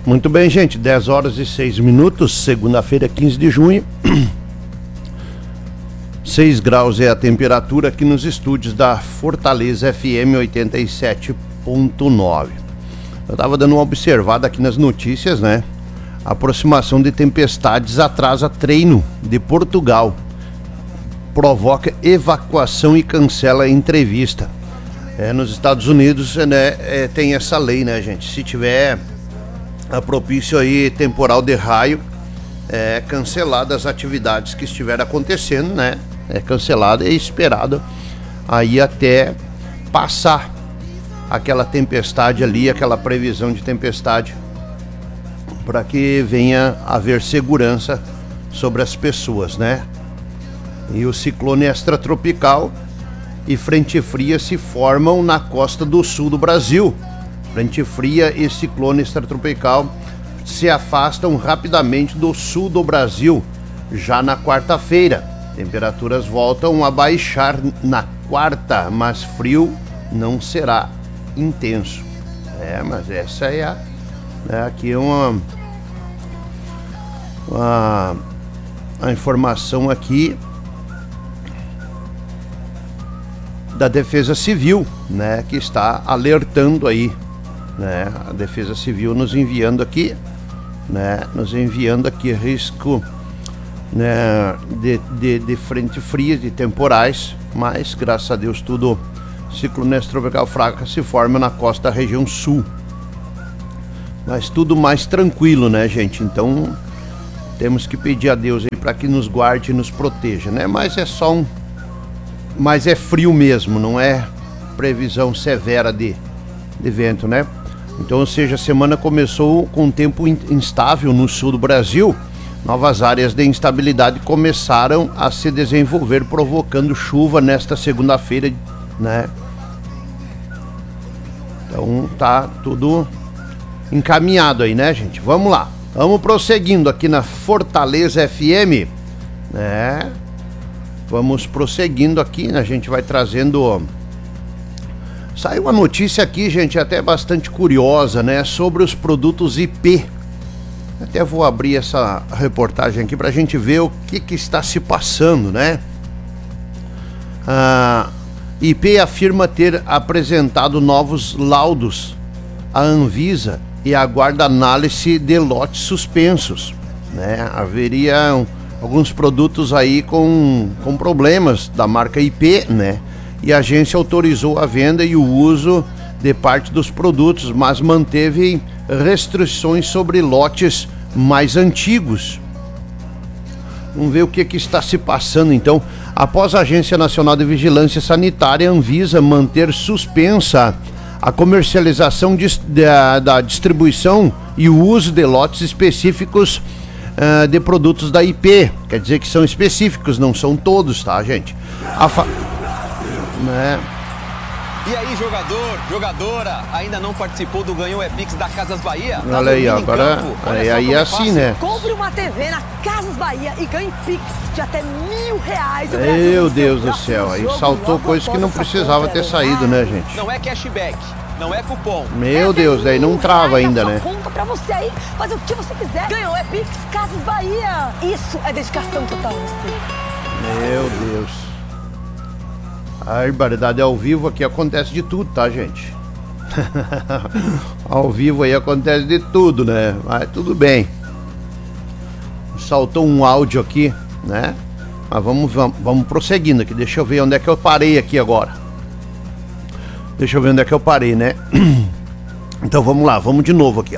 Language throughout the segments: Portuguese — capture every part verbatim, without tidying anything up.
Muito bem, gente, dez horas e seis minutos, segunda-feira, quinze de junho. seis graus é a temperatura aqui nos estúdios da Fortaleza F M oitenta e sete ponto nove. Eu tava dando uma observada aqui nas notícias, né? A aproximação de tempestades atrasa treino de Portugal, provoca evacuação e cancela a entrevista. É, nos Estados Unidos, né, é, tem essa lei, né, gente? Se tiver a propício aí temporal de raio, é cancelada as atividades que estiver acontecendo, né? É cancelada e esperada aí até passar aquela tempestade ali, aquela previsão de tempestade, para que venha haver segurança sobre as pessoas, né? E o ciclone extratropical e frente fria se formam na costa do sul do Brasil. Frente fria e ciclone extratropical se afastam rapidamente do sul do Brasil já na quarta-feira. Temperaturas voltam a baixar na quarta, mas frio não será intenso. É, mas essa é a, é aqui uma, uma a informação aqui da Defesa Civil, né, que está alertando aí, né, a Defesa Civil nos enviando aqui, né, nos enviando aqui risco, né, de, de, de frente fria, de temporais, mas graças a Deus tudo, ciclone extratropical fraca se forma na costa da região sul, mas tudo mais tranquilo, né, gente? Então temos que pedir a Deus aí para que nos guarde e nos proteja, né? Mas é só um Mas é frio mesmo, não é previsão severa de, de vento, né? Então, ou seja, a semana começou com tempo instável no sul do Brasil. Novas áreas de instabilidade começaram a se desenvolver, provocando chuva nesta segunda-feira, né? Então, tá tudo encaminhado aí, né, gente? Vamos lá. Vamos prosseguindo aqui na Fortaleza F M, né? Vamos prosseguindo aqui, né? A gente vai trazendo... Saiu uma notícia aqui, gente, até bastante curiosa, né? Sobre os produtos I P. Até vou abrir essa reportagem aqui pra gente ver o que que está se passando, né? A I P afirma ter apresentado novos laudos à Anvisa e aguarda análise de lotes suspensos, né? Haveria... Um, alguns produtos aí com, com problemas da marca I P, né? E a agência autorizou a venda e o uso de parte dos produtos, mas manteve restrições sobre lotes mais antigos. Vamos ver o que, que está se passando então. Após a Agência Nacional de Vigilância Sanitária, Anvisa, manter suspensa a comercialização de, da, da distribuição e o uso de lotes específicos Uh, de produtos da I P, quer dizer que são específicos, não são todos, tá, gente? A fa... né? E aí, jogador, jogadora, ainda não participou do Ganhou é Pix da Casas Bahia? Olha aí, agora, aí, aí é assim, né? Compre uma T V na Casas Bahia e ganhe Pix de até mil reais. Meu Deus do céu, aí saltou coisa que não precisava ter saído, né, gente? Não é cashback, não é cupom. Meu Deus, aí não trava ainda, né? Conta pra você aí, fazer o que você quiser. Ganhou é Pix, Casas Bahia. Isso é dedicação total. Meu Deus. A barbaridade ao vivo aqui acontece de tudo, tá, gente? Ao vivo aí acontece de tudo, né? Mas tudo bem. Saltou um áudio aqui, né? Mas vamos, vamos, vamos prosseguindo aqui. Deixa eu ver onde é que eu parei aqui agora. Deixa eu ver onde é que eu parei, né? Então vamos lá, vamos de novo aqui, ó.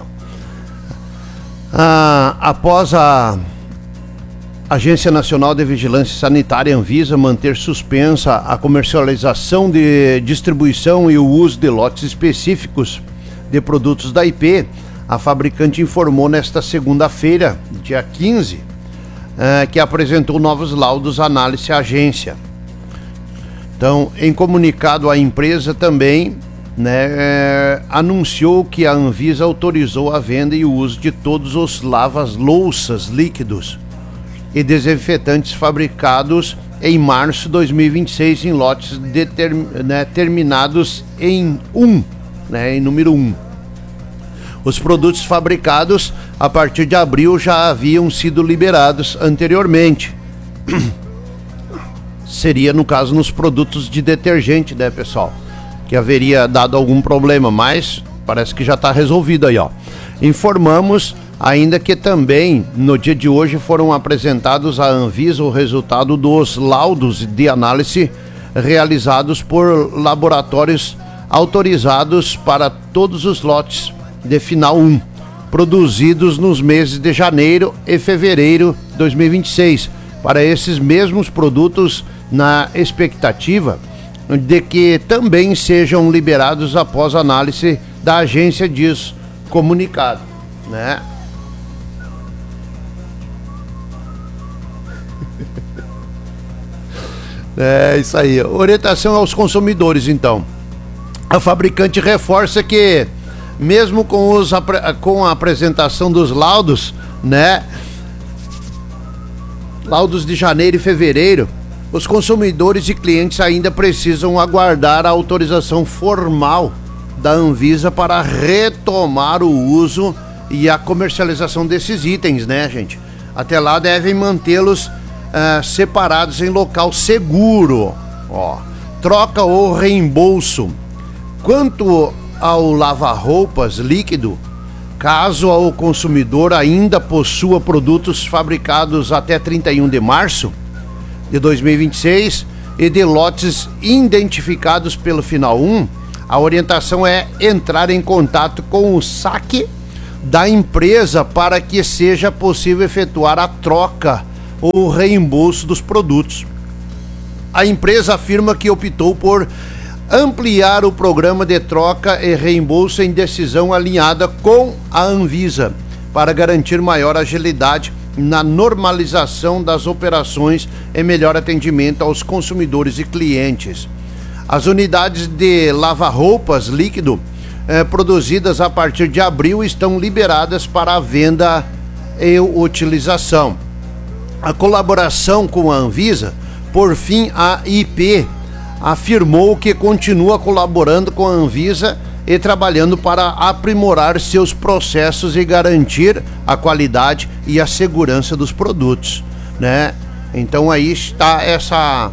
Ah, após a Agência Nacional de Vigilância Sanitária, Anvisa, manter suspensa a comercialização, de distribuição e o uso de lotes específicos de produtos da I P, a fabricante informou nesta segunda-feira, dia quinze, eh, que apresentou novos laudos à análise à agência. Então, em comunicado, a empresa também, né, eh, anunciou que a Anvisa autorizou a venda e o uso de todos os lava-louças líquidos e desinfetantes fabricados em março de dois mil e vinte e seis em lotes determ, né, terminados em um, né, em número um. Os produtos fabricados a partir de abril já haviam sido liberados anteriormente. Seria, no caso, nos produtos de detergente, né, pessoal? Que haveria dado algum problema, mas parece que já está resolvido aí, ó. Informamos ainda que também, no dia de hoje, foram apresentados à Anvisa o resultado dos laudos de análise realizados por laboratórios autorizados para todos os lotes de final um, produzidos nos meses de janeiro e fevereiro de dois mil e vinte e seis, para esses mesmos produtos, na expectativa de que também sejam liberados após análise da agência, diz comunicado, né? É isso aí. Orientação aos consumidores, então. A fabricante reforça que, mesmo com, os, com a apresentação dos laudos, né? Laudos de janeiro e fevereiro, os consumidores e clientes ainda precisam aguardar a autorização formal da Anvisa para retomar o uso e a comercialização desses itens, né, gente? Até lá devem mantê-los uh, separados em local seguro. Ó, troca ou reembolso. Quanto ao lava-roupas líquido, caso o consumidor ainda possua produtos fabricados até trinta e um de março de dois mil e vinte e seis e de lotes identificados pelo final um, a orientação é entrar em contato com o saque da empresa para que seja possível efetuar a troca ou reembolso dos produtos. A empresa afirma que optou por ampliar o programa de troca e reembolso em decisão alinhada com a Anvisa para garantir maior agilidade na normalização das operações e melhor atendimento aos consumidores e clientes. As unidades de lava-roupas líquido eh, produzidas a partir de abril estão liberadas para a venda e utilização. A colaboração com a Anvisa, por fim, a I P afirmou que continua colaborando com a Anvisa e trabalhando para aprimorar seus processos e garantir a qualidade e a segurança dos produtos, né? Então aí está essa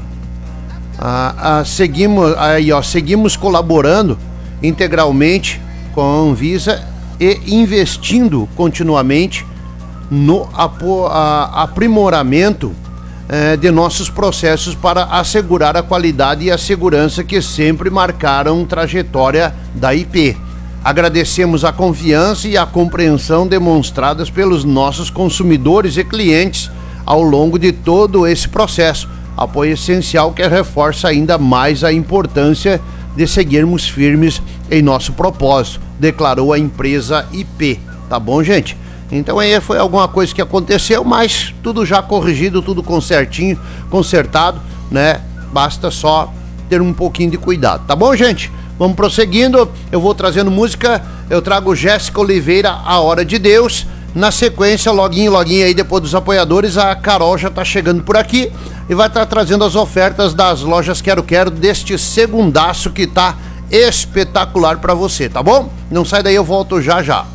a, a, seguimos aí ó seguimos colaborando integralmente com a Anvisa e investindo continuamente no apo, a, aprimoramento eh, de nossos processos para assegurar a qualidade e a segurança que sempre marcaram trajetória da I P. Agradecemos a confiança e a compreensão demonstradas pelos nossos consumidores e clientes ao longo de todo esse processo, apoio essencial que reforça ainda mais a importância de seguirmos firmes em nosso propósito, declarou a empresa I P. Tá bom, gente? Então aí foi alguma coisa que aconteceu, mas tudo já corrigido, tudo concertinho, consertado, né? Basta só ter um pouquinho de cuidado, tá bom, gente? Vamos prosseguindo, eu vou trazendo música, eu trago Jéssica Oliveira, A Hora de Deus. Na sequência, loguinho, loguinho aí, depois dos apoiadores, a Carol já tá chegando por aqui e vai estar trazendo as ofertas das lojas Quero Quero deste segundaço que tá espetacular pra você, tá bom? Não sai daí, eu volto já já.